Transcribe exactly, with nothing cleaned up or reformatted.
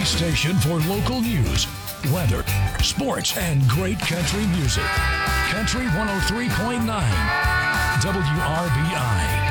The station for local news, weather, sports, and great country music. Country one oh three point nine, W R B I.